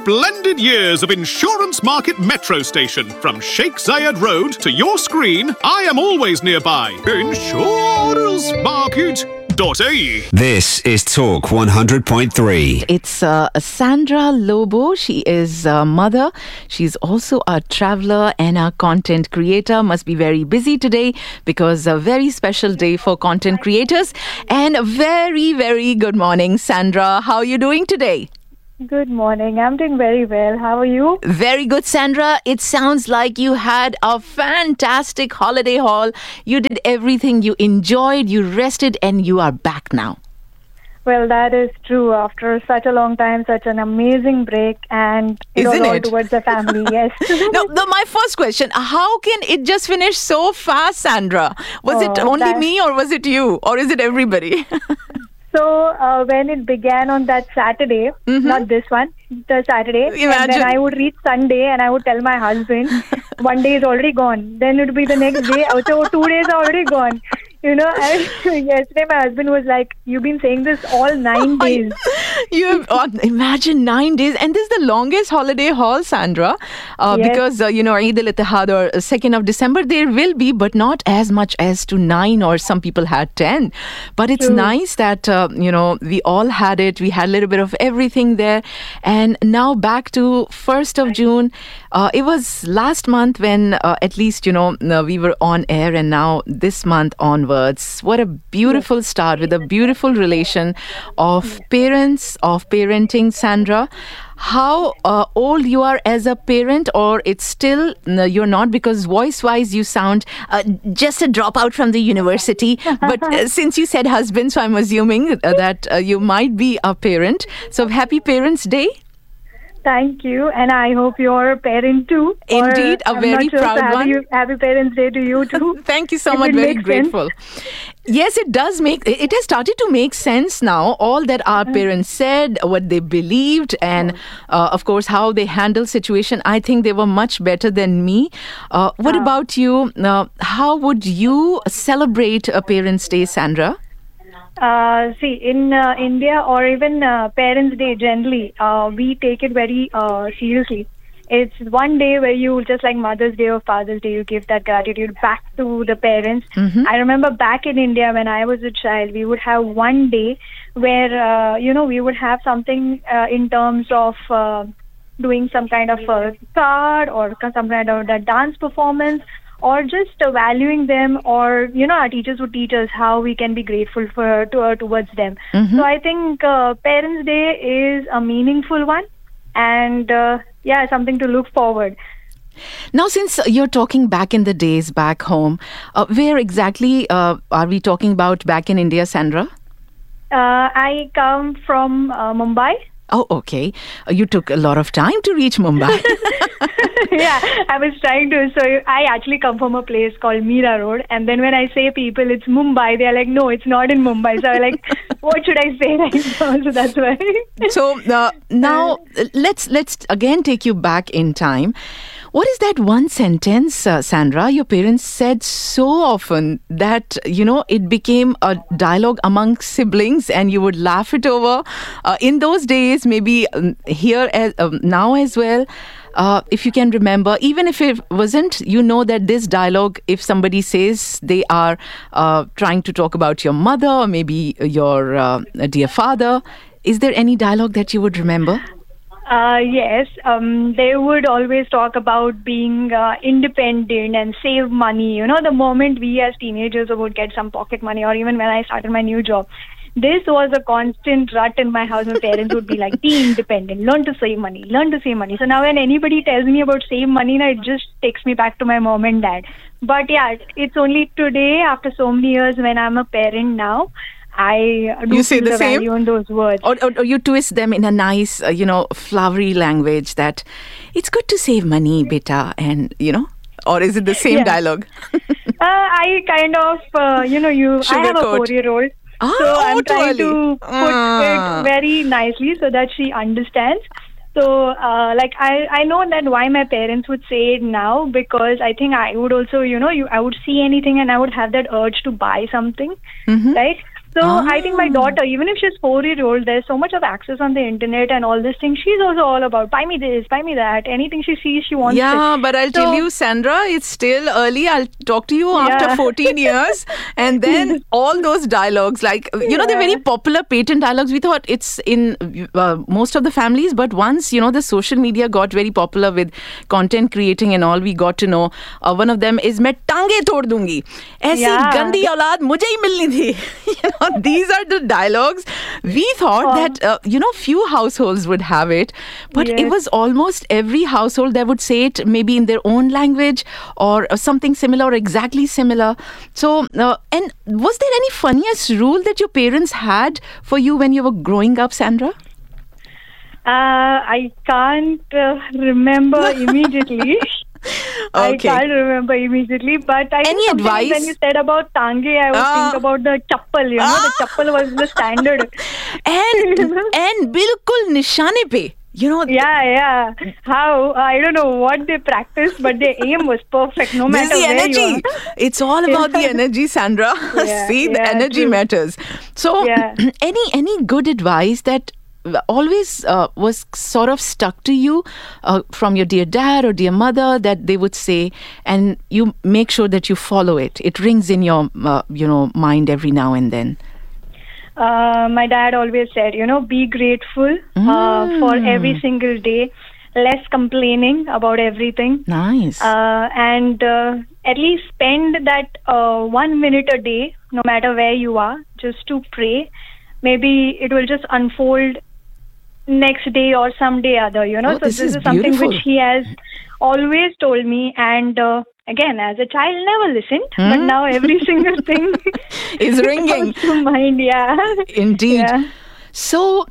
splendid years of Insurance Market Metro Station. From Sheikh Zayed Road to your screen, I am always nearby. Insurance Market. This is Talk 100.3. It's Sandra Lobo. She is a mother. She's also a traveler and a content creator. Must be very busy today because a very special day for content creators. And a very, very good morning, Sandra. How are you doing today? Good morning. I'm doing very well. How are you? Very good, Sandra. It sounds like you had a fantastic holiday haul. You did everything, you enjoyed, you rested, and you are back now. Well, that is true. After such a long time, such an amazing break, and it was all towards the family. Yes. Now, my first question, how can it just finish so fast, Sandra? Was it only me or was it you? Or is it everybody? So when it began on that Saturday, not this one, the Saturday, Imagine. And then I would reach Sunday and I would tell my husband, one day is already gone. Then it would be the next day, so 2 days are already gone. You know, and yesterday my husband was like, you've been saying this all 9 days. You have, imagine 9 days. And this is the longest holiday haul, Sandra. Yes. Because, Eid al-Ittihad or 2nd of December, there will be, but not as much as to 9 or some people had 10. But it's nice that, we all had it. We had a little bit of everything there. And now back to 1st of June. It was last month when at least, we were on air, and now this month onwards. What a beautiful start with a beautiful relation of parents, of parenting, Sandra. How old you are as a parent, or it's still you're not, because voice-wise you sound just a dropout from the university. But since you said husband, so I'm assuming that you might be a parent. So happy Parents' Day. Thank you, and I hope you're a parent too. Indeed, a very proud one. Happy Parents' Day to you too. Thank you so much. Very grateful. Yes, it does it has started to make sense now. All that our parents said, what they believed, and of course how they handle situation. I think they were much better than me. What about you? How would you celebrate a Parents' Day, Sandra? See, in India or even Parents' Day generally, we take it very seriously. It's one day where you, just like Mother's Day or Father's Day, you give that gratitude back to the parents. I remember back in India when I was a child, we would have one day where, we would have something in terms of doing some kind of a card or some kind of a dance performance, or just valuing them, or, our teachers would teach us how we can be grateful towards them. So I think Parents' Day is a meaningful one, and something to look forward. Now, since you're talking back in the days back home, where exactly are we talking about back in India, Sandra? I come from Mumbai. Oh, okay. You took a lot of time to reach Mumbai. Yeah, I was trying to. So I actually come from a place called Mira Road. And then when I say people, it's Mumbai, they're like, no, it's not in Mumbai. So I'm like, what should I say right now? So that's why. So now let's again take you back in time. What is that one sentence, Sandra, your parents said so often that, it became a dialogue among siblings and you would laugh it over? In those days, maybe here now as well, if you can remember, even if it wasn't, that this dialogue, if somebody says they are trying to talk about your mother or maybe your dear father, is there any dialogue that you would remember? Yes, they would always talk about being independent and save money. The moment we as teenagers would get some pocket money, or even when I started my new job, this was a constant rut in my house. My parents would be like, be independent, learn to save money, learn to save money. So now when anybody tells me about save money, it just takes me back to my mom and dad. But yeah, it's only today, after so many years, when I'm a parent now, I do say feel the value in those words. Or you twist them in a nice, flowery language that it's good to save money, beta, and, or is it the same dialogue? I kind of, I have a 4-year-old. So I'm trying to put it very nicely so that she understands. So, I know that why my parents would say it now, because I think I would also, I would see anything and I would have that urge to buy something, right? So I think my daughter, even if she's 4-year-old, there's so much of access on the internet and all this thing. She's also all about, buy me this, buy me that. Anything she sees, she wants it. Yeah, but I'll tell you, Sandra, it's still early. I'll talk to you after 14 years. And then all those dialogues, like, they're very popular patent dialogues. We thought it's in most of the families. But once, the social media got very popular with content creating and all, we got to know one of them is, मैं टांगे तोड़ दूंगी. ऐसी गंदी औलाद मुझे ही मिलनी थी. These are the dialogues. We thought that, few households would have it. But it was almost every household that would say it maybe in their own language or something similar or exactly similar. So, and was there any funniest rule that your parents had for you when you were growing up, Sandra? I can't remember immediately. I can't remember immediately, but I think advice? When you said about tange, I would think about the chappal. The chappal was the standard. and bilkul nishane pe. Yeah. How? I don't know what they practiced, but their aim was perfect, no matter where energy. you are. It's all about the energy, Sandra. See, the energy matters. So, any good advice that always was sort of stuck to you from your dear dad or dear mother that they would say, and you make sure that you follow it? It rings in your, mind every now and then. My dad always said, be grateful for every single day, less complaining about everything. Nice. And at least spend that 1 minute a day, no matter where you are, just to pray. Maybe it will just unfold next day or someday other, so this is something beautiful. which he has always told me, and again, as a child, never listened, but now every single thing is ringing to mind. Indeed. So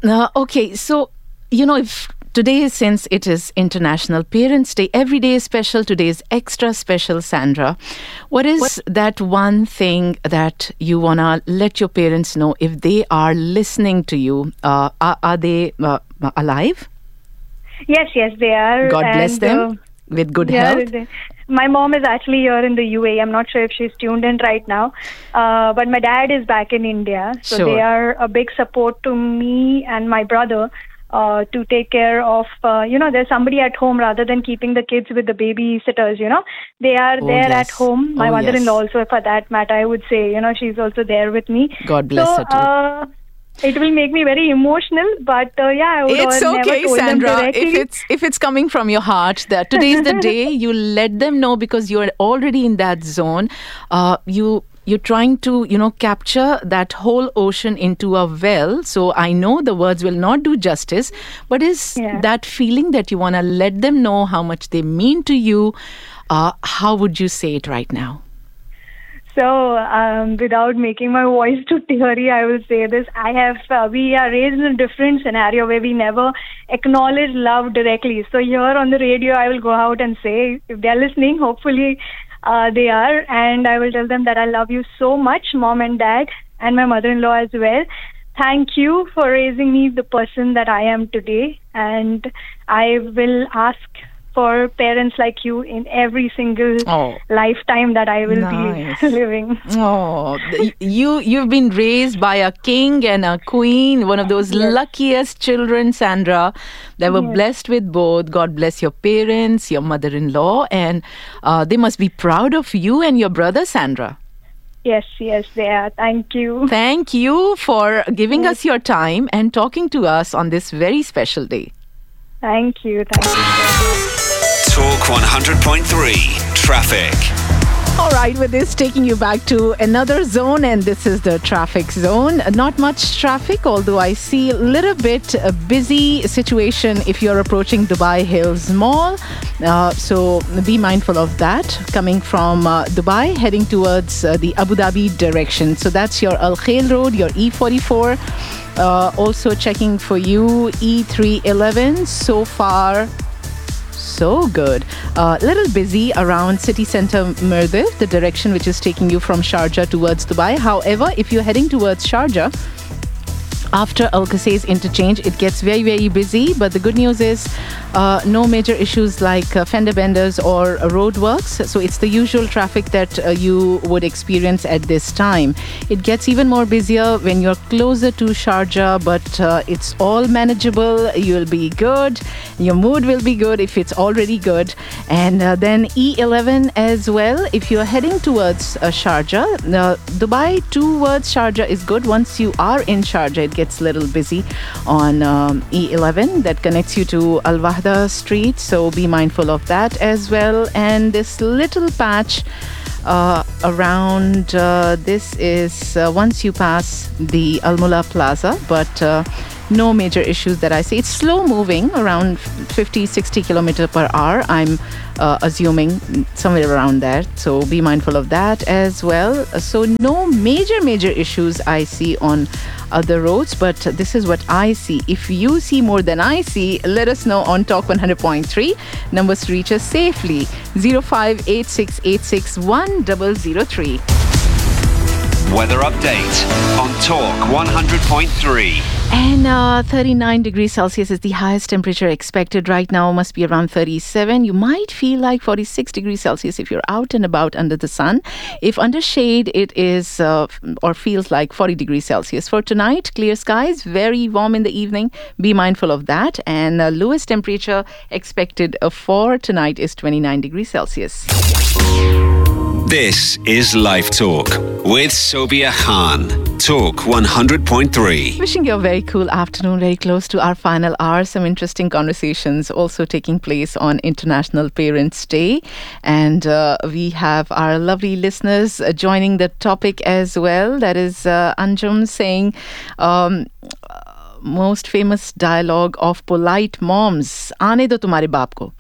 if today, since it is International Parents' Day, every day is special. Today is extra special, Sandra. What is that one thing that you want to let your parents know if they are listening to you? Are they alive? Yes, they are. God bless them with good health. My mom is actually here in the UAE. I'm not sure if she's tuned in right now. But my dad is back in India. So they are a big support to me and my brother. To take care of, there's somebody at home rather than keeping the kids with the babysitters, They are there at home. My mother-in-law also, for that matter, I would say, she's also there with me. God bless her too. It will make me very emotional, but I would it's never okay, told Sandra. them directly. If it's coming from your heart, that today is the day, you let them know because you're already in that zone. You're trying to, capture that whole ocean into a well. So I know the words will not do justice, but is that feeling that you want to let them know how much they mean to you? How would you say it right now? So, without making my voice too teary, I will say this. We are raised in a different scenario where we never acknowledge love directly. So here on the radio, I will go out and say, if they're listening, hopefully they are, and I will tell them that I love you so much, mom and dad, and my mother-in-law as well. Thank you for raising me the person that I am today, and I will ask for parents like you in every single lifetime that I will be living. Oh, you've been raised by a king and a queen, one of those luckiest children, Sandra. They were blessed with both. God bless your parents, your mother-in-law, and they must be proud of you and your brother, Sandra. Yes, they are. Thank you. Thank you for giving us your time and talking to us on this very special day. Thank you. Talk 100.3 Traffic. All right, with this taking you back to another zone, and this is the traffic zone. Not much traffic, although I see a little bit a busy situation if you're approaching Dubai Hills Mall. So be mindful of that. Coming from Dubai, heading towards the Abu Dhabi direction. So that's your Al Khail Road, your E44. Also checking for you, E311. So far, so good. Little busy around city centre Mirdif, the direction which is taking you from Sharjah towards Dubai. However, if you're heading towards Sharjah, After Al Qusais interchange, it gets very, very busy. But the good news is no major issues like fender benders or road works. So it's the usual traffic that you would experience at this time. It gets even more busier when you're closer to Sharjah, but it's all manageable. You'll be good. Your mood will be good if it's already good. And then E11 as well. If you're heading towards Sharjah, Dubai towards Sharjah is good. Once you are in Sharjah, it gets a little busy on E11 that connects you to Al Wahda Street, so be mindful of that as well. And this little patch around this is once you pass the Al Mula Plaza, but no major issues that I see. It's slow moving, around 50-60 kilometer per hour. I'm assuming somewhere around there. So be mindful of that as well. So no major issues I see on other roads, but this is what I see. If you see more than I see, let us know on Talk 100.3. Numbers to reach us safely: 0586861003. Weather update on Talk 100.3. And 39 degrees Celsius is the highest temperature expected right now. Must be around 37. You might feel like 46 degrees Celsius if you're out and about under the sun. If under shade, it is or feels like 40 degrees Celsius. For tonight, clear skies, very warm in the evening. Be mindful of that. And lowest temperature expected for tonight is 29 degrees Celsius. This is Life Talk with Sobia Khan. Talk 100.3. Wishing you a very cool afternoon, very close to our final hour. Some interesting conversations also taking place on International Parents' Day. And we have our lovely listeners joining the topic as well. That is Anjum saying, most famous dialogue of polite moms. Aane do tumhare baap ko.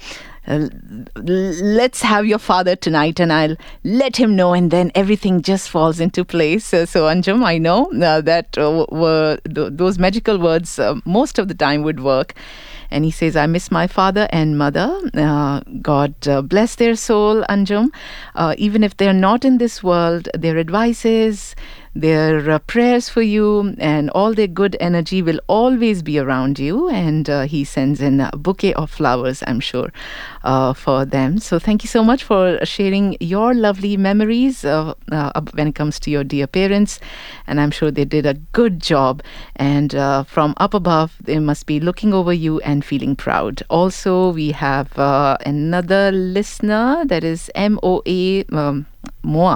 Let's have your father tonight and I'll let him know, and then everything just falls into place. So Anjum, I know that those magical words most of the time would work. And he says, I miss my father and mother. God bless their soul, Anjum. Even if they're not in this world, their advices, their prayers for you and all their good energy will always be around you. And he sends in a bouquet of flowers, I'm sure, for them. So thank you so much for sharing your lovely memories when it comes to your dear parents. And I'm sure they did a good job. And from up above, they must be looking over you and feeling proud. Also, we have another listener, that is MOA, Moa.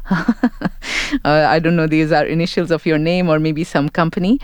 I don't know, these are initials of your name or maybe some company.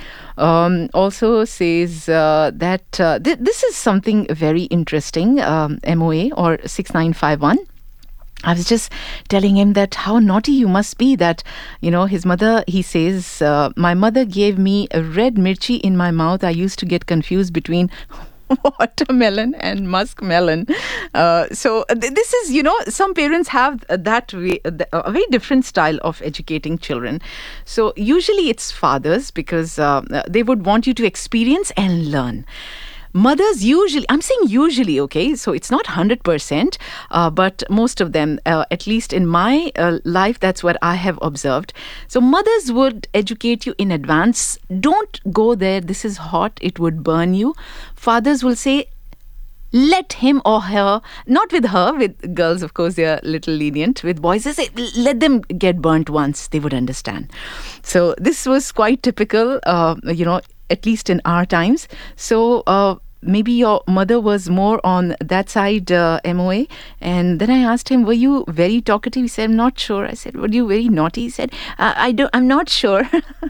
Also says that this is something very interesting, MOA or 6951. I was just telling him that how naughty you must be that, his mother, he says, my mother gave me a red mirchi in my mouth. I used to get confused between watermelon and muskmelon. So this is, some parents have that way, a very different style of educating children. So usually it's fathers because they would want you to experience and learn. Mothers usually, I'm saying usually, okay, so it's not 100%, but most of them, at least in my life, that's what I have observed. So mothers would educate you in advance. Don't go there. This is hot. It would burn you. Fathers will say, let him or her, not with her, with girls, of course, they're a little lenient. With boys, they say, let them get burnt once. They would understand. So this was quite typical, at least in our times. So maybe your mother was more on that side, MOA. And then I asked him, were you very talkative? He said, I'm not sure. I said, were you very naughty? He said, I'm not sure.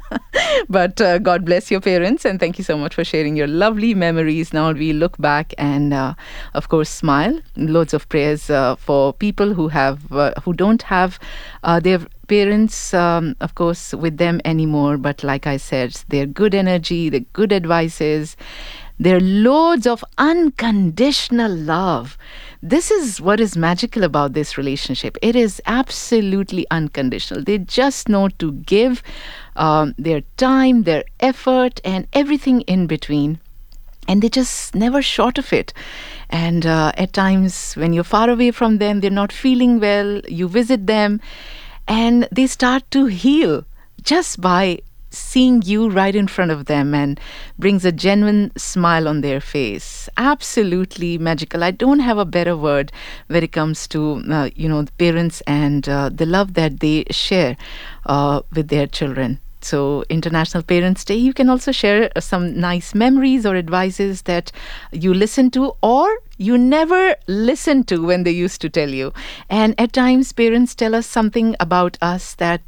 But God bless your parents. And thank you so much for sharing your lovely memories. Now we look back and, of course, smile. Loads of prayers for people who don't have their parents, of course, with them anymore. But like I said, their good energy, their good advices, there are loads of unconditional love. This is what is magical about this relationship. It is absolutely unconditional. They just know to give their time, their effort, and everything in between. And they just never short of it. And at times when you're far away from them, they're not feeling well, you visit them, and they start to heal just by seeing you right in front of them and brings a genuine smile on their face. Absolutely magical. I don't have a better word when it comes to, the parents and the love that they share with their children. So, International Parents' Day, you can also share some nice memories or advices that you listen to or you never listened to when they used to tell you. And at times, parents tell us something about us that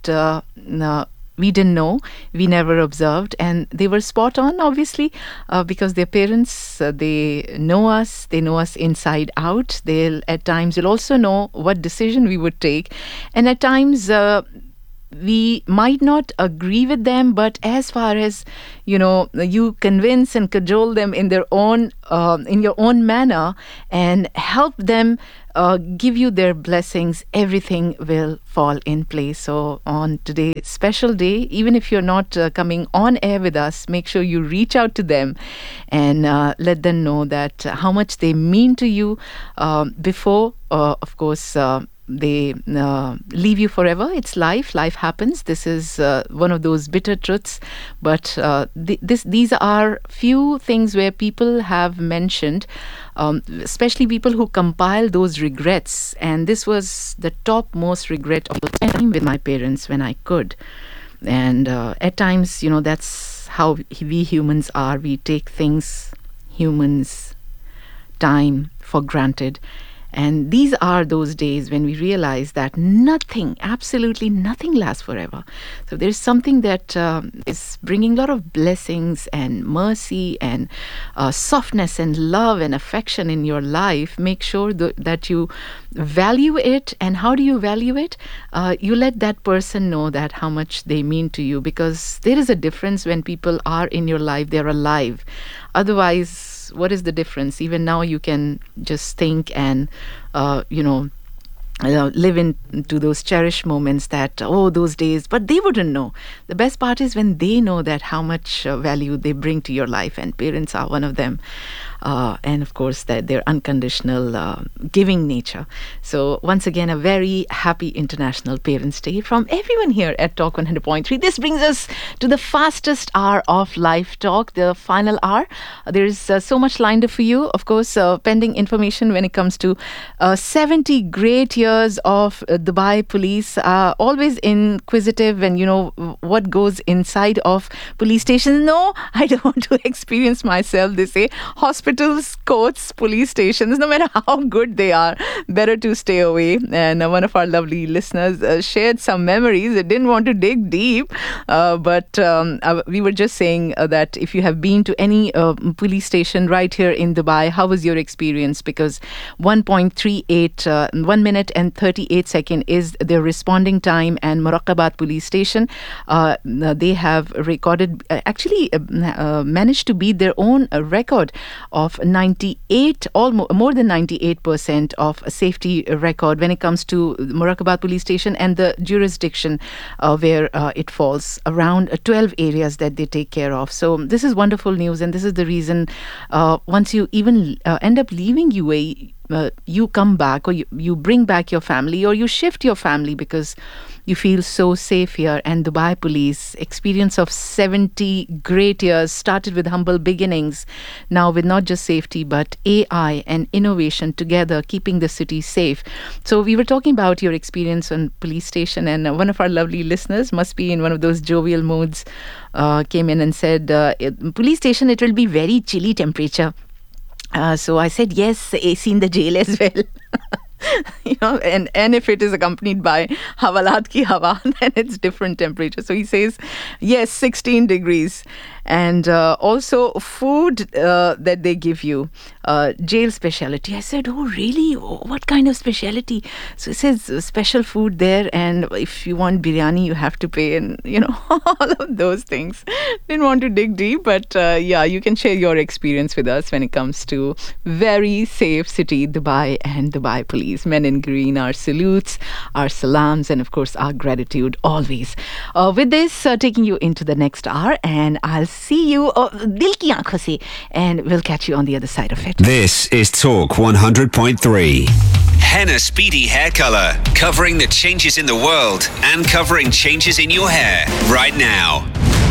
we didn't know, we never observed, and they were spot on, obviously, because their parents, they know us inside out. At times, you'll also know what decision we would take. And at times, we might not agree with them, but as far as you convince and cajole them in their own in your own manner and help them give you their blessings, everything will fall in place. So on today's special day, even if you're not coming on air with us, make sure you reach out to them and let them know that how much they mean to you before, of course, they leave you forever. It's life. Life happens. This is one of those bitter truths. But these are few things where people have mentioned, especially people who compile those regrets. And this was the topmost regret of time with my parents when I could. And at times, that's how we humans are. We take humans, time for granted. And these are those days when we realize that nothing, absolutely nothing lasts forever. So there's something that is bringing a lot of blessings and mercy and softness and love and affection in your life. Make sure that you value it. And how do you value it? You let that person know that how much they mean to you, because there is a difference when people are in your life, they're alive. Otherwise, what is the difference? Even now you can just think and live into those cherished moments that, those days, but they wouldn't know. The best part is when they know that how much value they bring to your life, and parents are one of them. And of course, their unconditional giving nature. So once again, a very happy International Parents' Day from everyone here at Talk 100.3. This brings us to the fastest hour of Live Talk, the final hour. There is so much lined up for you. Of course, pending information when it comes to 70 great years of Dubai police. Always inquisitive when what goes inside of police stations. No, I don't want to experience myself, they say. Hospitals, courts, police stations, no matter how good they are, better to stay away. And one of our lovely listeners shared some memories. They didn't want to dig deep, but we were just saying that if you have been to any police station right here in Dubai, how was your experience? Because 1.38, 1 minute and 38 seconds is their responding time, and Muraqabat police station, they have recorded, managed to beat their own record of 98, almost more than 98% of safety record when it comes to Muraqabat police station and the jurisdiction where it falls, around 12 areas that they take care of. So this is wonderful news, and this is the reason once you even end up leaving UAE, you come back, or you bring back your family, or you shift your family because you feel so safe here. And Dubai Police, experience of 70 great years, started with humble beginnings, now with not just safety but AI and innovation together, keeping the city safe. So we were talking about your experience on police station, and one of our lovely listeners, must be in one of those jovial moods, came in and said, police station, it will be very chilly temperature. So I said, yes, AC in the jail as well. And if it is accompanied by Havalat ki Hawa, then it's different temperature. So he says, yes, 16 degrees. And also food that they give you, jail specialty. I said, oh, really? What kind of specialty? So it says special food there, and if you want biryani, you have to pay, and all of those things. Didn't want to dig deep, but you can share your experience with us when it comes to very safe city, Dubai, and Dubai Police. Men in green, our salutes, our salams, and of course our gratitude always. With this, taking you into the next hour, and I'll see you dil ki aankhon se, and we'll catch you on the other side of it. This is Talk 100.3. Henna Speedy Hair Color, covering the changes in the world and covering changes in your hair right now.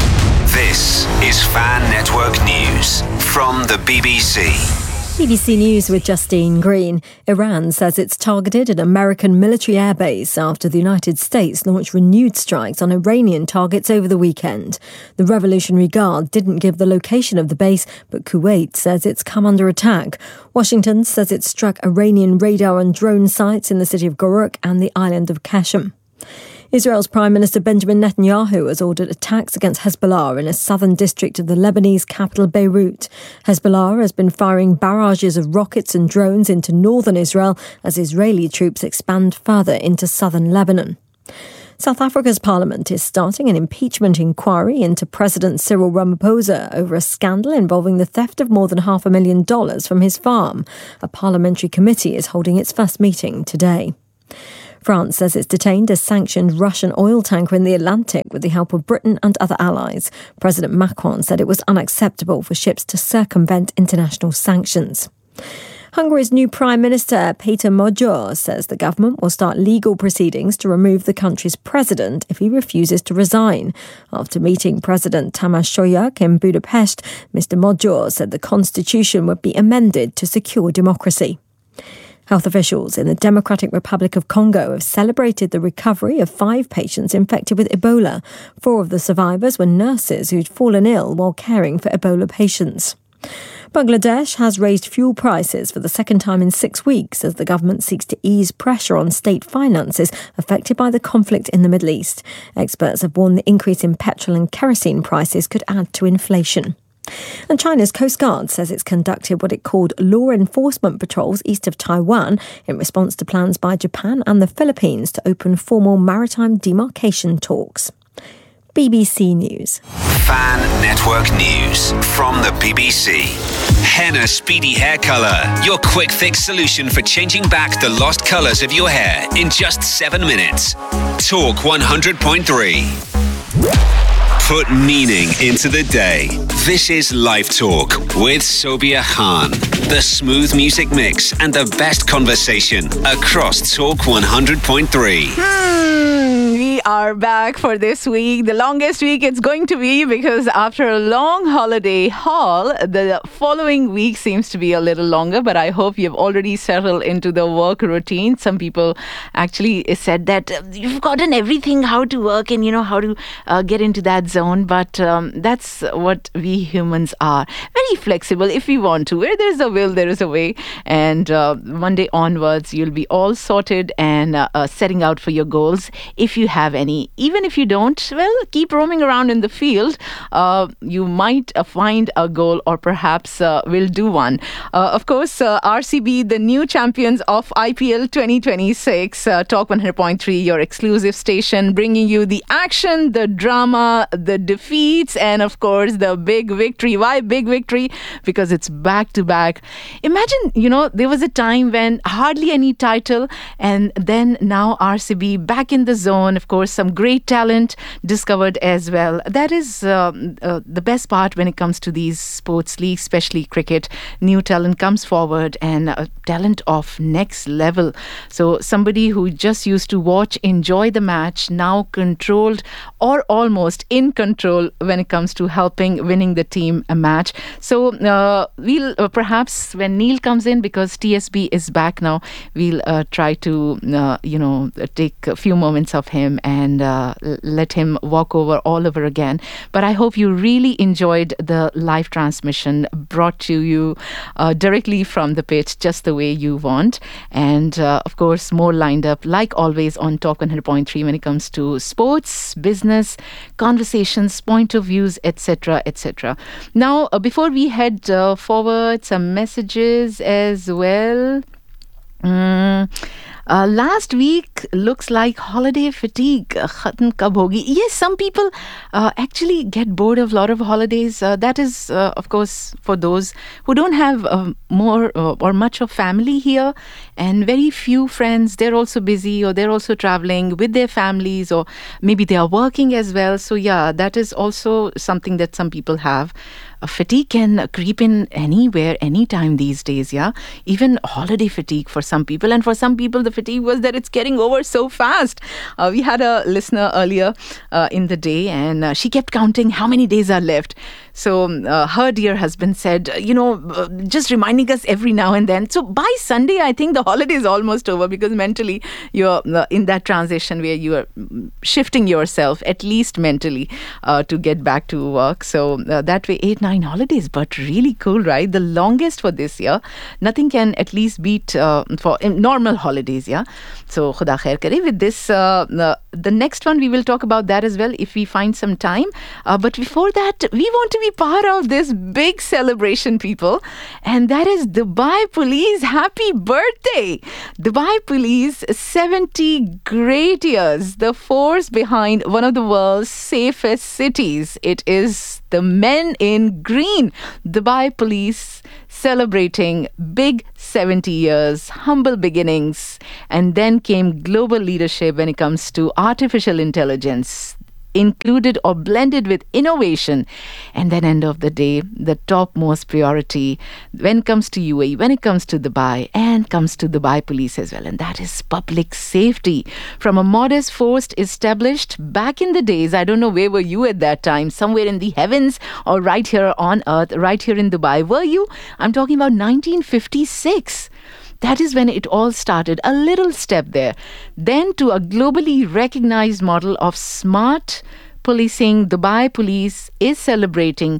This is Fan Network News from the BBC. BBC News with Justine Green. Iran says it's targeted an American military airbase after the United States launched renewed strikes on Iranian targets over the weekend. The Revolutionary Guard didn't give the location of the base, but Kuwait says it's come under attack. Washington says it struck Iranian radar and drone sites in the city of Goruk and the island of Qashm. Israel's Prime Minister Benjamin Netanyahu has ordered attacks against Hezbollah in a southern district of the Lebanese capital Beirut. Hezbollah has been firing barrages of rockets and drones into northern Israel as Israeli troops expand further into southern Lebanon. South Africa's parliament is starting an impeachment inquiry into President Cyril Ramaphosa over a scandal involving the theft of more than $500,000 from his farm. A parliamentary committee is holding its first meeting today. France says it's detained a sanctioned Russian oil tanker in the Atlantic with the help of Britain and other allies. President Macron said it was unacceptable for ships to circumvent international sanctions. Hungary's new Prime Minister, Péter Magyar, says the government will start legal proceedings to remove the country's president if he refuses to resign. After meeting President Tamás Solyk in Budapest, Mr. Magyar said the constitution would be amended to secure democracy. Health officials in the Democratic Republic of Congo have celebrated the recovery of 5 patients infected with Ebola. 4 of the survivors were nurses who'd fallen ill while caring for Ebola patients. Bangladesh has raised fuel prices for the second time in 6 weeks as the government seeks to ease pressure on state finances affected by the conflict in the Middle East. Experts have warned the increase in petrol and kerosene prices could add to inflation. And China's Coast Guard says it's conducted what it called law enforcement patrols east of Taiwan in response to plans by Japan and the Philippines to open formal maritime demarcation talks. BBC News. Fan Network News from the BBC. Henna Speedy Hair Colour. Your quick fix solution for changing back the lost colours of your hair in just 7 minutes. Talk 100.3. Put meaning into the day. This is Live Talk with Sobia Khan. The smooth music mix and the best conversation across Talk 100.3. We are back for this week, the longest week it's going to be, because after a long holiday haul, the following week seems to be a little longer, but I hope you've already settled into the work routine. Some people actually said that you've gotten everything, how to work and how to get into that zone, but that's what we humans are. Very flexible if we want to. Where there's a will, there is a way, and Monday onwards you'll be all sorted and setting out for your goals. If you have any, even if you don't, well, keep roaming around in the field. You might find a goal, or perhaps will do one. Of course, RCB, the new champions of IPL 2026, Talk 100.3, your exclusive station, bringing you the action, the drama, the defeats, and of course the big victory. Why big victory? Because it's back to back. Imagine, there was a time when hardly any title, and then now RCB back in the zone. Of course, some great talent discovered as well. That is the best part when it comes to these sports leagues, especially cricket. New talent comes forward, and talent of next level. So somebody who just used to watch, enjoy the match, now controlled or almost in control when it comes to helping winning the team a match. So we'll perhaps when Neil comes in, because TSB is back now, we'll try to take a few moments of him and let him walk all over again. But I hope you really enjoyed the live transmission brought to you directly from the pitch, just the way you want. And of course, more lined up like always on Talk 100.3 when it comes to sports, business, conversations, point of views, etc., etc. Now, before we head forward, some messages as well. Last week looks like holiday fatigue. Khatm kab hogi? Yes, some people actually get bored of a lot of holidays. That is, of course, for those who don't have more or much of family here, and very few friends. They're also busy, or they're also traveling with their families, or maybe they are working as well. So yeah, that is also something that some people have. fatigue can creep in anywhere, anytime these days, yeah? Even holiday fatigue for some people. And for some people, the fatigue was that it's getting over so fast. We had a listener earlier in the day, and she kept counting how many days are left. So her dear husband said, just reminding us every now and then. So by Sunday, I think the holiday is almost over, because mentally you're in that transition where you are shifting yourself, at least mentally, to get back to work. So that way, 8-9 holidays, but really cool, right? The longest for this year. Nothing can at least beat for normal holidays, yeah? So Khuda khair kare. With this, the next one, we will talk about that as well if we find some time. But before that, we want to be part of this big celebration, people. And that is Dubai Police. Happy birthday! Dubai Police, 70 great years. The force behind one of the world's safest cities. It is the Men in Green. Dubai Police celebrating big 70 years, humble beginnings, and then came global leadership when it comes to artificial intelligence, included or blended with innovation. And then end of the day, the topmost priority when it comes to UAE, when it comes to Dubai, and comes to Dubai Police as well, and that is public safety. From a modest force established back in the days, I don't know where were you at that time, somewhere in the heavens or right here on earth, right here in Dubai. Were you? I'm talking about 1956. That is when it all started, a little step there. Then to a globally recognized model of smart policing, Dubai Police is celebrating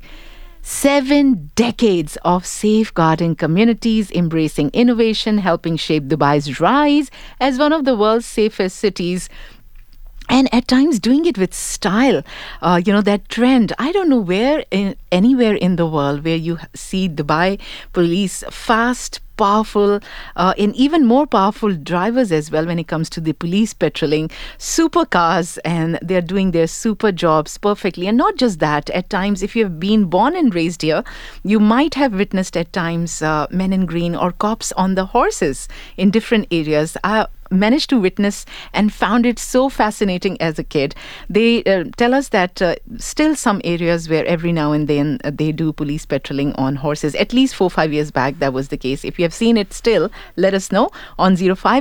7 decades of safeguarding communities, embracing innovation, helping shape Dubai's rise as one of the world's safest cities. And at times doing it with style, that trend. I don't know anywhere in the world where you see Dubai Police fast, powerful, and even more powerful drivers as well when it comes to the police patrolling, supercars, and they're doing their super jobs perfectly. And not just that, at times, if you've been born and raised here, you might have witnessed at times men in green or cops on the horses in different areas. Managed to witness and found it so fascinating as a kid. They tell us that still some areas where every now and then they do police patrolling on horses. At least 4-5 years back, that was the case. If you have seen it still, let us know on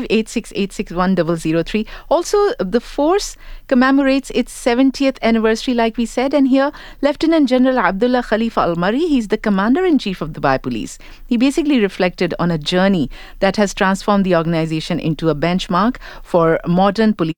0586861003. Also, the force commemorates its 70th anniversary, like we said. And here, Lieutenant General Abdullah Khalifa Al-Mari, he's the Commander-in-Chief of Dubai Police. He basically reflected on a journey that has transformed the organization into a benchmark for modern police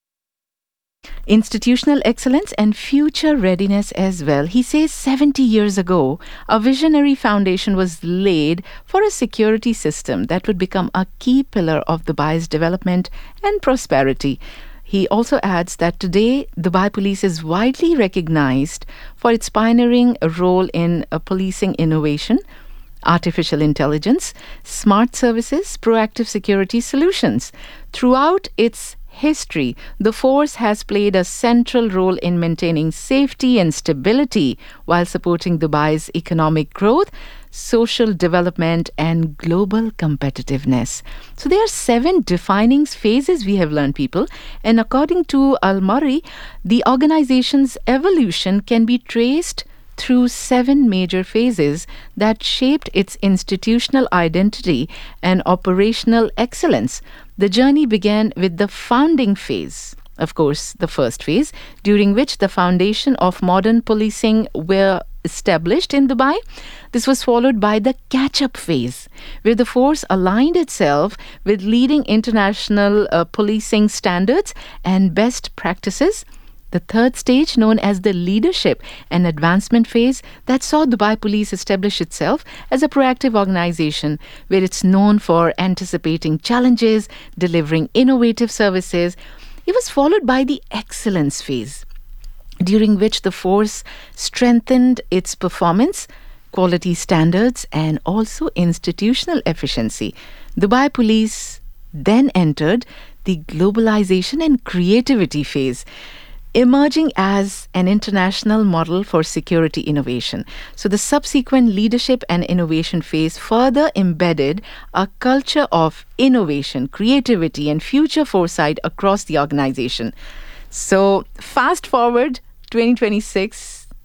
institutional excellence and future readiness as well. He says 70 years ago, a visionary foundation was laid for a security system that would become a key pillar of Dubai's development and prosperity. He also adds that today, Dubai Police is widely recognized for its pioneering role in policing innovation, artificial intelligence, smart services, proactive security solutions. Throughout its history, the force has played a central role in maintaining safety and stability while supporting Dubai's economic growth, social development, and global competitiveness. So there are 7 defining phases we have learned, people. And according to Al-Mari, the organization's evolution can be traced through 7 major phases that shaped its institutional identity and operational excellence. The journey began with the founding phase, of course, the first phase, during which the foundation of modern policing were established in Dubai. This was followed by the catch-up phase, where the force aligned itself with leading international policing standards and best practices. The third stage, known as the leadership and advancement phase, that saw Dubai Police establish itself as a proactive organization where it's known for anticipating challenges, delivering innovative services. It was followed by the excellence phase, during which the force strengthened its performance, quality standards, and also institutional efficiency. Dubai Police then entered the globalization and creativity phase, emerging as an international model for security innovation. So the subsequent leadership and innovation phase further embedded a culture of innovation, creativity, and future foresight across the organization. So fast forward 2026,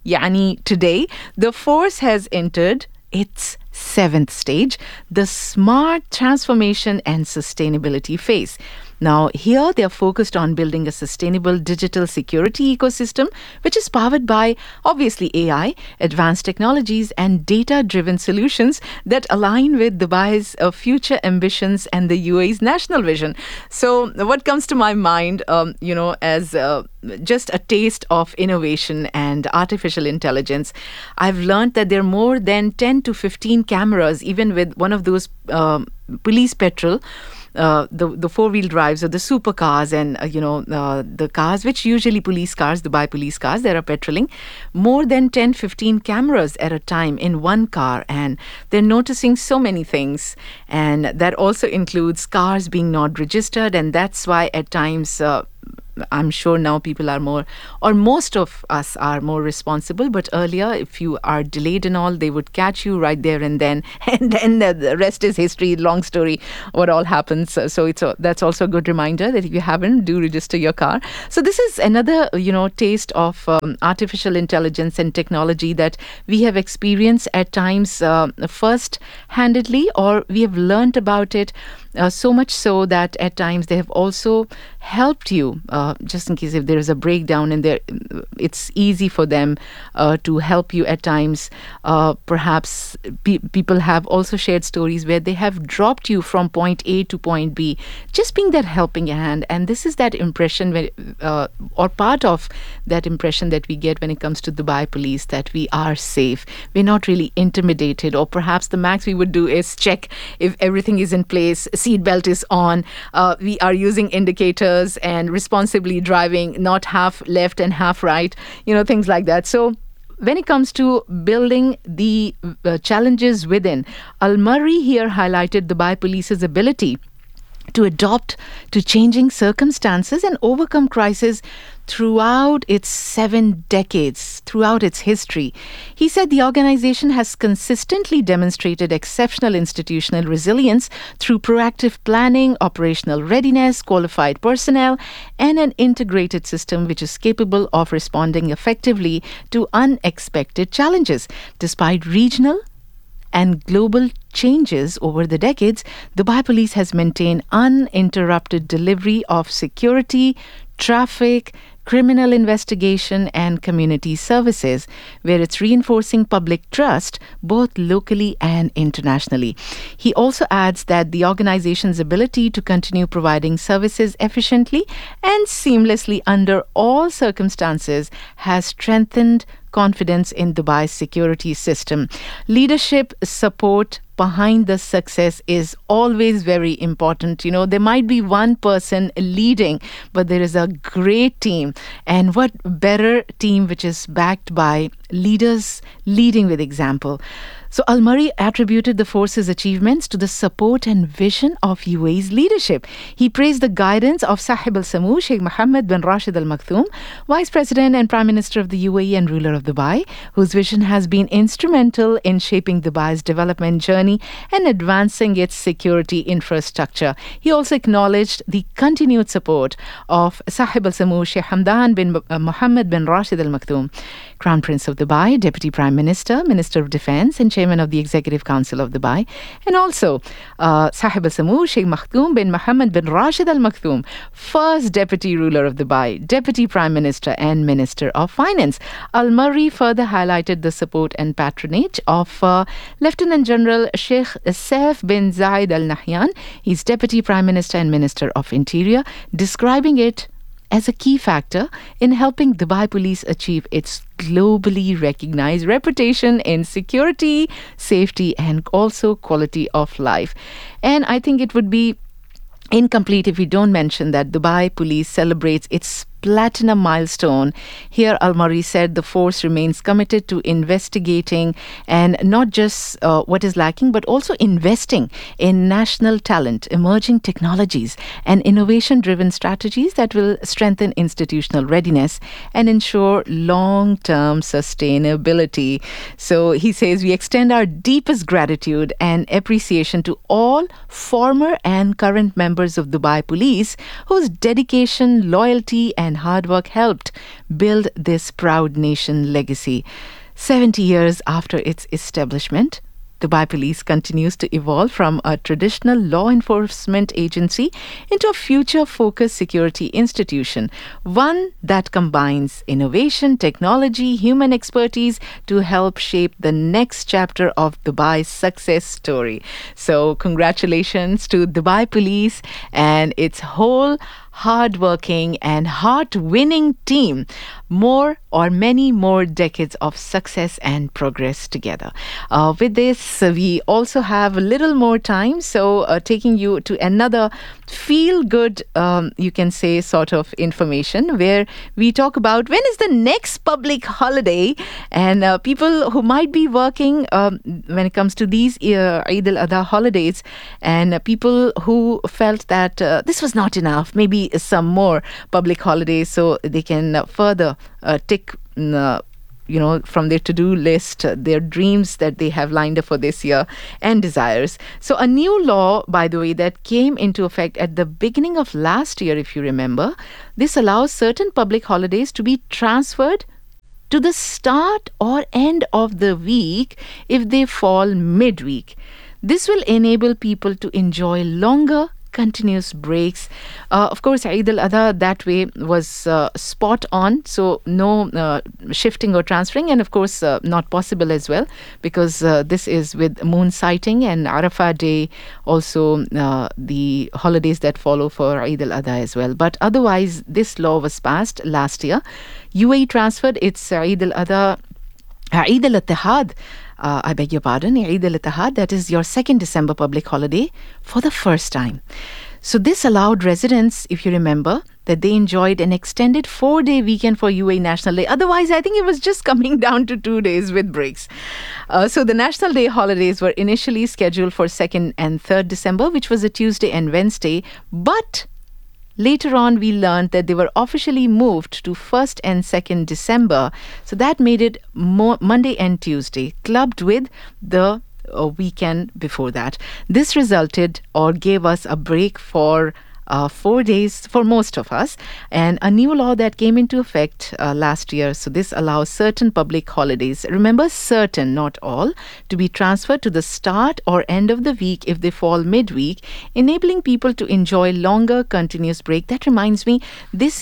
Yani today, the force has entered its 7th stage, the smart transformation and sustainability phase. Now, here they are focused on building a sustainable digital security ecosystem, which is powered by, obviously, AI, advanced technologies, and data-driven solutions that align with Dubai's future ambitions and the UAE's national vision. So, what comes to my mind, as just a taste of innovation and artificial intelligence, I've learned that there are more than 10 to 15 cameras, even with one of those police petrol, the four-wheel drives or the supercars and, the cars, which usually police cars, Dubai police cars, that are petroling, more than 10, 15 cameras at a time in one car. And they're noticing so many things. And that also includes cars being not registered. And that's why at times, I'm sure now people are more, or most of us are more responsible. But earlier, if you are delayed and all, they would catch you right there and then. And then the rest is history, long story, what all happens. So that's also a good reminder that if you haven't, do register your car. So this is another, taste of artificial intelligence and technology that we have experienced at times first-handedly, or we have learned about it so much so that at times they have also helped you, just in case if there is a breakdown in there, it's easy for them to help you at times. Perhaps people have also shared stories where they have dropped you from point A to point B, just being that helping hand. And this is that impression, or part of that impression that we get when it comes to Dubai police, that we are safe. We're not really intimidated, or perhaps the max we would do is check if everything is in place, seatbelt is on, we are using indicators and responsibly driving, not half left and half right, things like that. So when it comes to building the challenges within, Al-Murri here highlighted Dubai Police's ability to adapt to changing circumstances and overcome crises throughout its 7 decades, throughout its history. He said the organization has consistently demonstrated exceptional institutional resilience through proactive planning, operational readiness, qualified personnel, and an integrated system which is capable of responding effectively to unexpected challenges. Despite regional and global changes over the decades, Dubai Police has maintained uninterrupted delivery of security, traffic, criminal investigation, and community services, where it's reinforcing public trust both locally and internationally. He also adds that the organization's ability to continue providing services efficiently and seamlessly under all circumstances has strengthened confidence in Dubai's security system. Leadership support behind the success is always very important. There might be one person leading, but there is a great team. And what better team which is backed by leaders leading with example. So Al-Murri attributed the force's achievements to the support and vision of UAE's leadership. He praised the guidance of Sahib al-Samu, Sheikh Mohammed bin Rashid Al Maktoum, Vice President and Prime Minister of the UAE and ruler of Dubai, whose vision has been instrumental in shaping Dubai's development journey and advancing its security infrastructure. He also acknowledged the continued support of Sahib al-Samu, Sheikh Hamdan bin Mohammed bin Rashid Al Maktoum, Crown Prince of Dubai, Deputy Prime Minister, Minister of Defense, and Chairman of the Executive Council of Dubai, and also Sahib al-Samu, Sheikh Maktoum bin Mohammed bin Rashid Al Maktoum, First Deputy Ruler of Dubai, Deputy Prime Minister, and Minister of Finance. Al-Murri further highlighted the support and patronage of Lieutenant General Sheikh Saif bin Zayed Al Nahyan, his Deputy Prime Minister and Minister of Interior, describing it as a key factor in helping Dubai Police achieve its globally recognized reputation in security, safety, and also quality of life. And I think it would be incomplete if we don't mention that Dubai Police celebrates its platinum milestone. Here, Al-Murri said the force remains committed to investigating and not just what is lacking, but also investing in national talent, emerging technologies, and innovation-driven strategies that will strengthen institutional readiness and ensure long-term sustainability. So he says we extend our deepest gratitude and appreciation to all former and current members of Dubai Police whose dedication, loyalty, and and hard work helped build this proud nation legacy. 70 years after its establishment, Dubai Police continues to evolve from a traditional law enforcement agency into a future-focused security institution, one that combines innovation, technology, human expertise to help shape the next chapter of Dubai's success story. So, congratulations to Dubai Police and its whole hard-working and heart-winning team. Many more decades of success and progress together. With this, we also have a little more time. So taking you to another feel-good, you can say, sort of information where we talk about when is the next public holiday, and people who might be working when it comes to these Eid al-Adha holidays, and people who felt that this was not enough, maybe some more public holidays so they can further tick from their to-do list, their dreams that they have lined up for this year and desires. So a new law, by the way, that came into effect at the beginning of last year, if you remember, this allows certain public holidays to be transferred to the start or end of the week if they fall midweek. This will enable people to enjoy longer continuous breaks. Of course, Eid al-Adha that way was spot on, so no shifting or transferring, and of course not possible as well because this is with moon sighting and Arafah Day, also the holidays that follow for Eid al-Adha as well. But otherwise, this law was passed last year. UAE transferred its Eid al-Adha, Eid al-Ittihad, I beg your pardon, Eid al-Ittihad, that is your 2nd December public holiday, for the first time. So this allowed residents, if you remember, that they enjoyed an extended 4-day weekend for UAE National Day. Otherwise, I think it was just coming down to 2 days with breaks. So the National Day holidays were initially scheduled for 2nd and 3rd December, which was a Tuesday and Wednesday, but later on, we learned that they were officially moved to 1st and 2nd December. So that made it Monday and Tuesday, clubbed with the weekend before that. This resulted or gave us a break for 4 days for most of us, and a new law that came into effect last year. So this allows certain public holidays, remember certain, not all, to be transferred to the start or end of the week if they fall midweek, enabling people to enjoy longer continuous break. That reminds me, this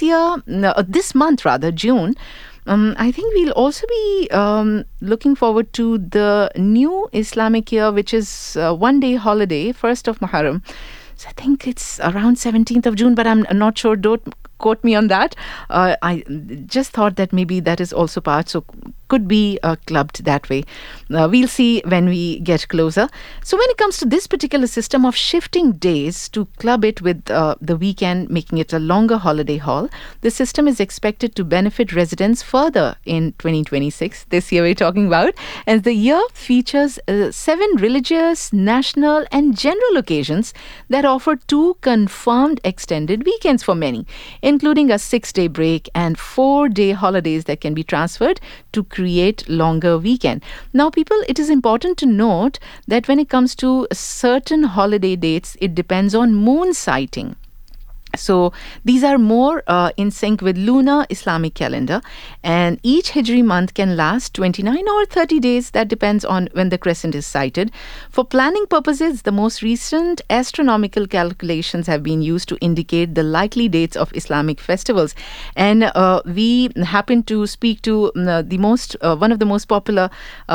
month, June, I think we'll also be looking forward to the new Islamic year, which is one-day holiday, 1st of Muharram. So I think it's around 17th of June, but I'm not sure. Don't quote me on that. I just thought that maybe that is also part, so could be clubbed that way. We'll see when we get closer. So when it comes to this particular system of shifting days to club it with the weekend, making it a longer holiday haul, the system is expected to benefit residents further in 2026, this year we're talking about, as the year features 7 religious, national and general occasions that offer 2 confirmed extended weekends for many, including a 6-day break and 4-day holidays that can be transferred to create longer weekend. Now, people, it is important to note that when it comes to certain holiday dates, it depends on moon sighting. So these are more in sync with lunar Islamic calendar, and each Hijri month can last 29 or 30 days. That depends on when the crescent is sighted. For planning purposes, the most recent astronomical calculations have been used to indicate the likely dates of Islamic festivals. And we happen to speak to one of the most popular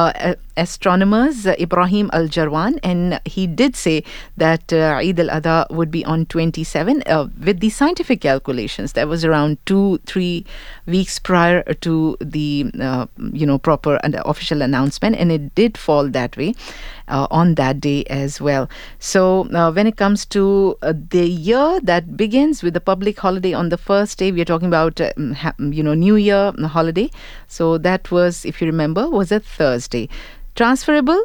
astronomers, Ibrahim Al-Jarwan, and he did say that Eid al-Adha would be on 27. With the scientific calculations, that was around 2-3 weeks prior to the proper and official announcement, and it did fall that way on that day as well. So when it comes to the year that begins with the public holiday on the first day, we are talking about New Year holiday. So that was, if you remember, was a Thursday. Transferable?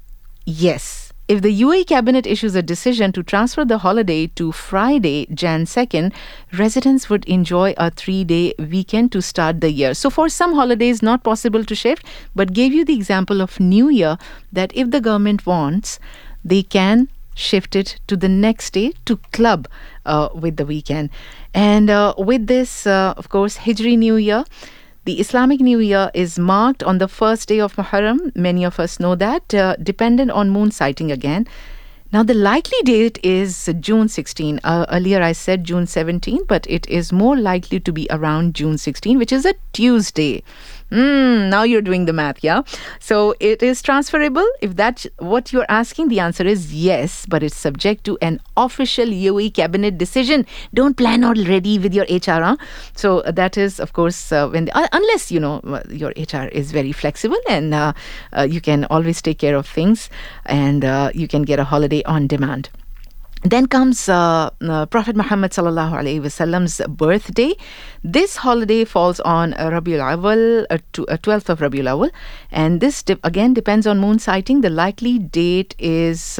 Yes. If the UAE cabinet issues a decision to transfer the holiday to Friday, Jan 2nd, residents would enjoy a 3-day weekend to start the year. So for some holidays, not possible to shift, but gave you the example of New Year, that if the government wants, they can shifted to the next day to club with the weekend. And with this, of course, Hijri New Year, the Islamic New Year is marked on the first day of Muharram. Many of us know that, dependent on moon sighting again. Now, the likely date is June 16. Earlier I said June 17, but it is more likely to be around June 16, which is a Tuesday. Now you're doing the math, yeah? So it is transferable. If that's what you're asking, the answer is yes, but it's subject to an official UAE cabinet decision. Don't plan already with your HR. Huh? So that is, of course, unless, your HR is very flexible and you can always take care of things and you can get a holiday on demand. Then comes Prophet Muhammad sallallahu alaihi wasallam's birthday. This holiday falls on Rabiul Awwal, 12th of Rabiul Awwal, and this again depends on moon sighting. The likely date is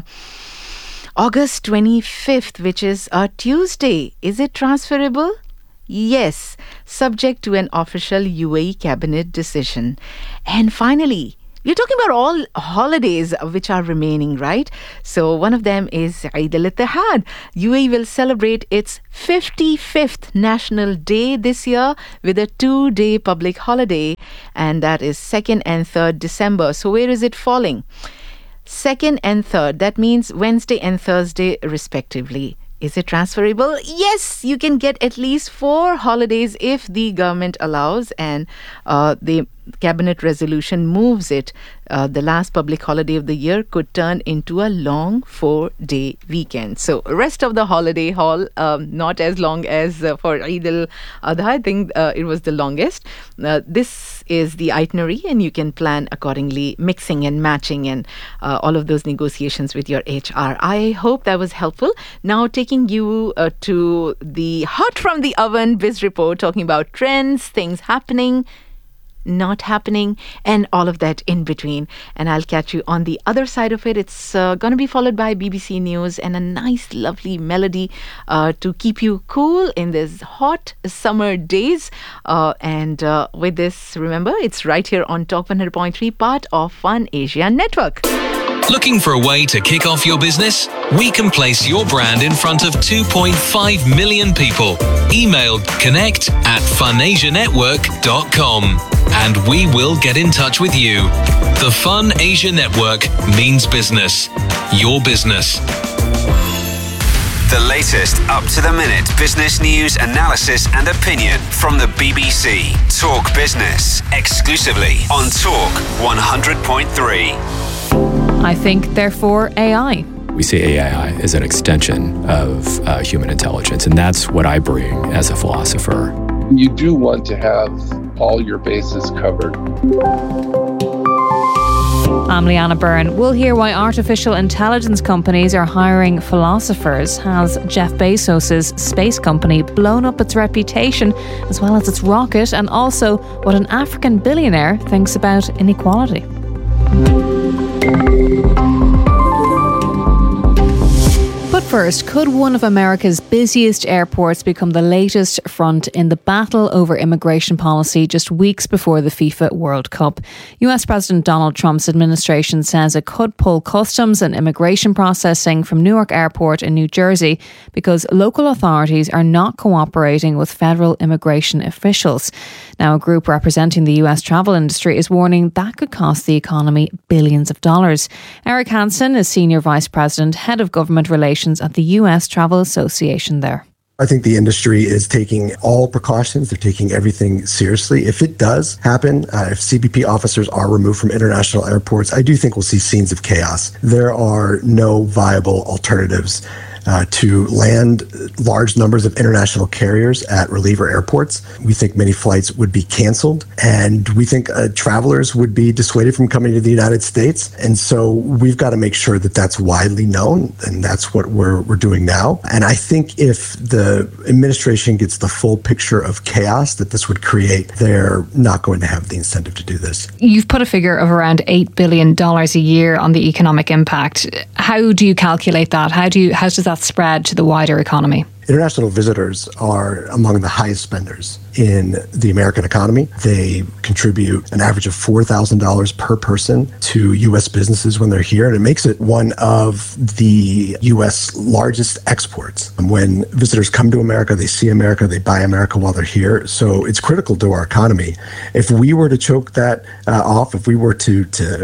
August 25th, which is a Tuesday. Is it transferable? Yes, subject to an official UAE cabinet decision. And finally, we're talking about all holidays which are remaining, right? So one of them is Eid al-Ittihad. UAE will celebrate its 55th National Day this year with a 2-day public holiday, and that is 2nd and 3rd December. So where is it falling? 2nd and 3rd. That means Wednesday and Thursday respectively. Is it transferable? Yes, you can get at least 4 holidays if the government allows, and the cabinet resolution moves it. The last public holiday of the year could turn into a long 4-day weekend. So rest of the holiday haul, not as long as for Eid al-Adha. I think it was the longest. This is the itinerary, and you can plan accordingly, mixing and matching and all of those negotiations with your HR. I hope that was helpful. Now taking you to the hot from the oven Biz Report, talking about trends, things happening, not happening, and all of that in between. And I'll catch you on the other side of it. It's going to be followed by BBC News and a nice, lovely melody to keep you cool in these hot summer days. And with this, remember, it's right here on Talk 100.3, part of Fun Asia Network. Looking for a way to kick off your business? We can place your brand in front of 2.5 million people. Email connect@funasianetwork.com and we will get in touch with you. The Fun Asia Network means business. Your business. The latest up-to-the-minute business news, analysis and opinion from the BBC. Talk Business, exclusively on Talk 100.3. I think, therefore, AI. We see AI as an extension of human intelligence, and that's what I bring as a philosopher. You do want to have all your bases covered. I'm Leanna Byrne. We'll hear why artificial intelligence companies are hiring philosophers. Has Jeff Bezos' space company blown up its reputation as well as its rocket? And also what an African billionaire thinks about inequality. But first, could one of America's busiest airports become the latest front in the battle over immigration policy just weeks before the FIFA World Cup? US President Donald Trump's administration says it could pull customs and immigration processing from Newark Airport in New Jersey because local authorities are not cooperating with federal immigration officials. Now, a group representing the US travel industry is warning that could cost the economy billions of dollars. Eric Hansen is Senior Vice President, Head of Government Relations at the US Travel Association there. I think the industry is taking all precautions. They're taking everything seriously. If it does happen, if CBP officers are removed from international airports, I do think we'll see scenes of chaos. There are no viable alternatives to land large numbers of international carriers at reliever airports. We think many flights would be canceled, and we think travelers would be dissuaded from coming to the United States. And so we've got to make sure that that's widely known, and that's what we're doing now. And I think if the administration gets the full picture of chaos that this would create, they're not going to have the incentive to do this. You've put a figure of around $8 billion a year on the economic impact. How do you calculate that? How does that spread to the wider economy? International visitors are among the highest spenders in the American economy. They contribute an average of $4,000 per person to U.S. businesses when they're here, and it makes it one of the U.S. largest exports. When visitors come to America, they see America, they buy America while they're here, so it's critical to our economy. If we were to choke that off, if we were to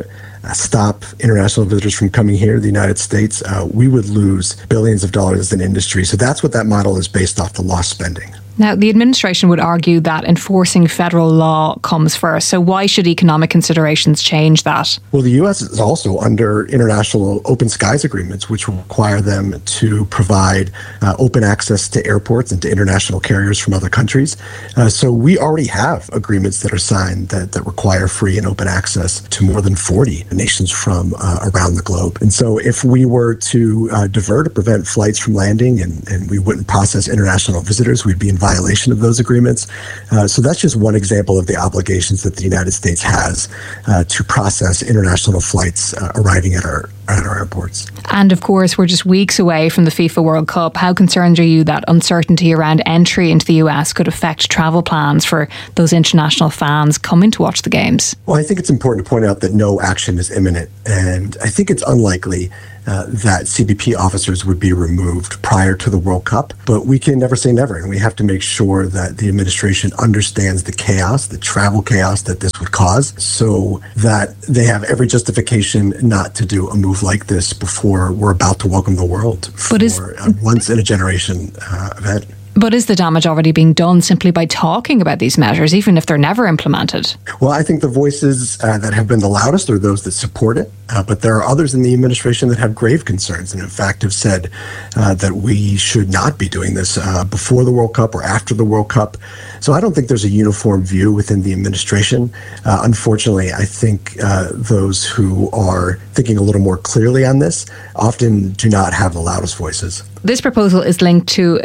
stop international visitors from coming here to the United States, we would lose billions of dollars as an industry. So that's what that model is based off, the lost spending. Now, the administration would argue that enforcing federal law comes first. So why should economic considerations change that? Well, the U.S. is also under international open skies agreements, which require them to provide open access to airports and to international carriers from other countries. So we already have agreements that are signed that require free and open access to more than 40 nations from around the globe. And so if we were to divert or prevent flights from landing and we wouldn't process international visitors, we'd be in violation of those agreements. So that's just one example of the obligations that the United States has to process international flights arriving at our airports. And of course, we're just weeks away from the FIFA World Cup. How concerned are you that uncertainty around entry into the US could affect travel plans for those international fans coming to watch the games? Well, I think it's important to point out that no action is imminent, and I think it's unlikely that CBP officers would be removed prior to the World Cup. But we can never say never, and we have to make sure that the administration understands the chaos, the travel chaos that this would cause, so that they have every justification not to do a move like this before we're about to welcome the world for a once-in-a-generation event. But is the damage already being done simply by talking about these measures, even if they're never implemented? Well, I think the voices that have been the loudest are those that support it. But there are others in the administration that have grave concerns and, in fact, have said that we should not be doing this before the World Cup or after the World Cup. So I don't think there's a uniform view within the administration. Unfortunately, I think those who are thinking a little more clearly on this often do not have the loudest voices. This proposal is linked to